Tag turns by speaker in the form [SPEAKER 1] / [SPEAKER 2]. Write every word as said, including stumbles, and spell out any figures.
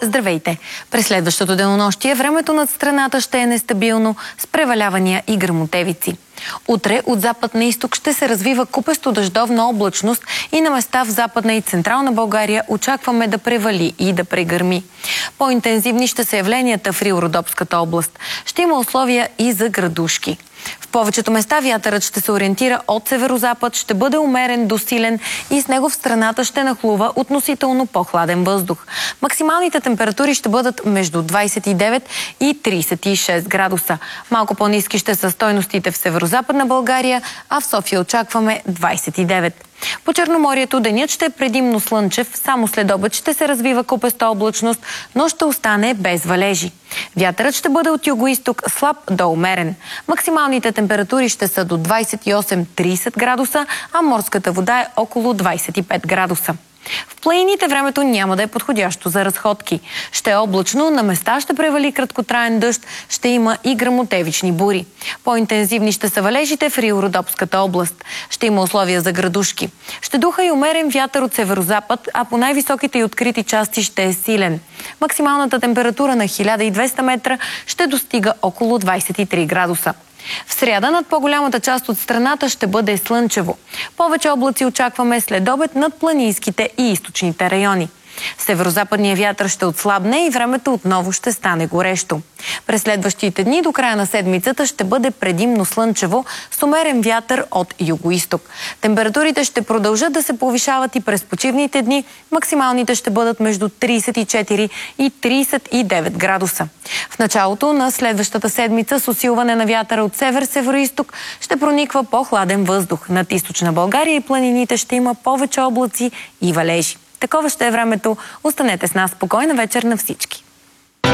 [SPEAKER 1] Здравейте! През следващото денонощие времето над страната ще е нестабилно, с превалявания и гръмотевици. Утре от запад на изток ще се развива купесто дъждовна облачност и на места в Западна и Централна България очакваме да превали и да прегърми. По-интензивни ще са явленията в Рило-Родопската област. Ще има условия и за градушки. В повечето места вятърът ще се ориентира от северозапад, ще бъде умерен до силен и с него в страната ще нахлува относително по-хладен въздух. Максималните температури ще бъдат между двадесет и девет и тридесет и шест градуса. Малко по-ниски ще са стойностите в северозападна България, а в София очакваме двадесет и девет. По Черноморието денят ще е предимно слънчев, само след обед ще се развива купеста облачност, но ще остане без валежи. Вятърът ще бъде от югоизток слаб до умерен. Максималните температури ще са до двадесет и осем до тридесет градуса, а морската вода е около двадесет и пет градуса. В планините времето няма да е подходящо за разходки. Ще е облачно, на места ще превали краткотраен дъжд, ще има и гръмотевични бури. По-интензивни ще са валежите в Рило-Родопската област. Ще има условия за градушки. Ще духа и умерен вятър от северозапад, а по най-високите и открити части ще е силен. Максималната температура на хиляда и двеста метра ще достига около двадесет и три градуса. В сряда над по-голямата част от страната ще бъде слънчево. Повече облаци очакваме след обед над планинските и източните райони. Северозападният вятър ще отслабне и времето отново ще стане горещо. През следващите дни до края на седмицата ще бъде предимно слънчево с умерен вятър от югоизток. Температурите ще продължат да се повишават и през почивните дни. Максималните ще бъдат между тридесет и четири и тридесет и девет градуса. В началото на следващата седмица с усилване на вятъра от север-североизток ще прониква по-хладен въздух. Над източна България и планините ще има повече облаци и валежи. Такова ще е времето. Останете с нас. Спокойна вечер на всички!